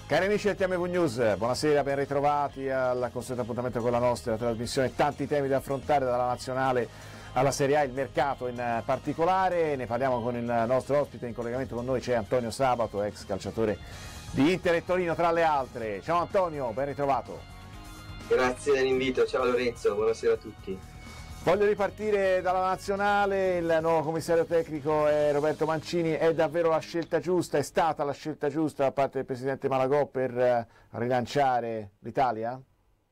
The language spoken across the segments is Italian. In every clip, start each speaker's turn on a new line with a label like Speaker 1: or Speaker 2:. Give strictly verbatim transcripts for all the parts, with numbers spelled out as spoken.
Speaker 1: Cari amici del T M V News, buonasera, ben ritrovati al consueto appuntamento con la nostra trasmissione. Tanti temi da affrontare, dalla nazionale alla Serie A, il mercato in particolare. Ne parliamo con il nostro ospite. In collegamento con noi c'è Antonio Sabato, ex calciatore di Inter e Torino tra le altre. Ciao Antonio, ben ritrovato.
Speaker 2: Grazie dell'invito, ciao Lorenzo, buonasera a tutti.
Speaker 1: Voglio ripartire dalla nazionale. Il nuovo commissario tecnico è Roberto Mancini. È davvero la scelta giusta? È stata la scelta giusta da parte del presidente Malagò per rilanciare l'Italia?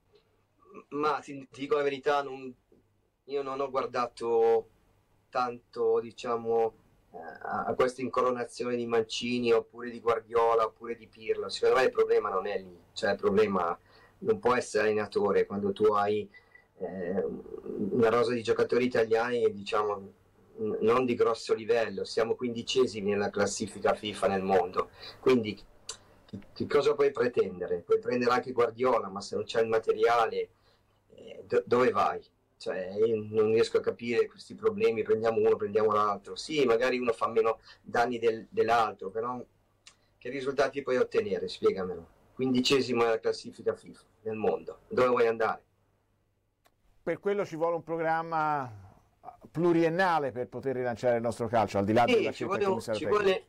Speaker 2: Ma ti, ti dico la verità, non, io non ho guardato tanto, diciamo, a questa incoronazione di Mancini oppure di Guardiola oppure di Pirlo. Secondo me il problema non è lì, cioè il problema non può essere allenatore quando tu hai eh, una rosa di giocatori italiani, diciamo, non di grosso livello. Siamo quindicesimi nella classifica FIFA nel mondo, quindi che, che cosa puoi pretendere? Puoi prendere anche Guardiola, ma se non c'è il materiale, eh, do, dove vai? Cioè, io non riesco a capire questi problemi. Prendiamo uno, prendiamo l'altro. Sì, magari uno fa meno danni del, dell'altro, però che risultati puoi ottenere? Spiegamelo. Quindicesimo nella classifica FIFA nel mondo, dove vuoi andare?
Speaker 1: Per quello ci vuole un programma pluriennale per poter rilanciare il nostro calcio, al di là
Speaker 2: sì,
Speaker 1: della scelta del commissario tecnico.
Speaker 2: Vuole...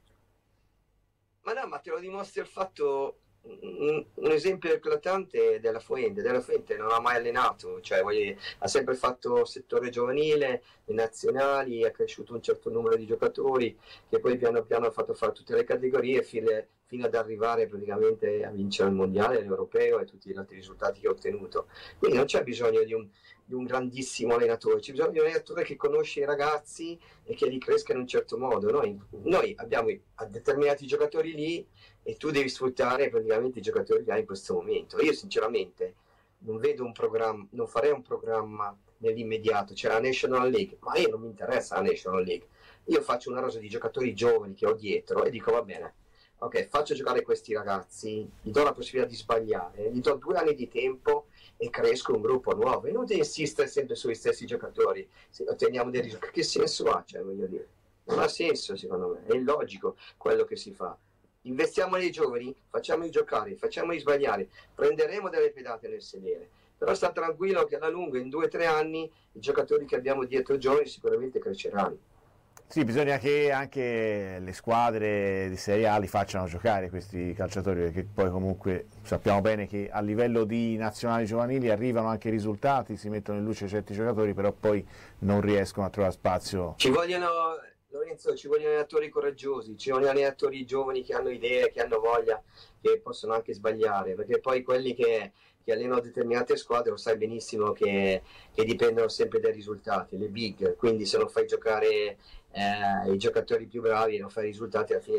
Speaker 2: Ma no, ma te lo dimostra il fatto, un, un esempio eclatante della Fuente. Della Fuente non ha mai allenato, cioè voglio, ha sempre fatto settore giovanile, le nazionali, ha cresciuto un certo numero di giocatori che poi piano piano ha fatto fare tutte le categorie fino, fino ad arrivare praticamente a vincere il mondiale, l'europeo e tutti gli altri risultati che ha ottenuto. Quindi non c'è bisogno di un, di un grandissimo allenatore, c'è bisogno di un allenatore che conosce i ragazzi e che li cresca in un certo modo. Noi, noi abbiamo determinati giocatori lì e tu devi sfruttare praticamente i giocatori che hai in questo momento. Io sinceramente non vedo un programma, non farei un programma nell'immediato. C'è la National League, ma io non mi interessa la National League. Io faccio una rosa di giocatori giovani che ho dietro e dico va bene, ok, faccio giocare questi ragazzi, gli do la possibilità di sbagliare, gli do due anni di tempo e cresco un gruppo nuovo. E non devi insistere sempre sui stessi giocatori se otteniamo dei risultati. Che senso ha? Cioè, voglio dire, non ha senso secondo me, è illogico quello che si fa. Investiamo nei giovani, facciamoli giocare, facciamoli sbagliare, prenderemo delle pedate nel sedere, però sta tranquillo che alla lunga, in due o tre anni, i giocatori che abbiamo dietro giovani sicuramente cresceranno.
Speaker 1: Sì, bisogna che anche le squadre di Serie A li facciano giocare questi calciatori, perché poi comunque sappiamo bene che a livello di nazionali giovanili arrivano anche i risultati, si mettono in luce certi giocatori, però poi non riescono a trovare spazio.
Speaker 2: Ci vogliono, Lorenzo, ci vogliono allenatori coraggiosi, ci vogliono allenatori giovani che hanno idee, che hanno voglia, che possono anche sbagliare, perché poi quelli che, che allenano determinate squadre lo sai benissimo che, che dipendono sempre dai risultati, le big, quindi se non fai giocare eh, i giocatori più bravi e non fai risultati alla fine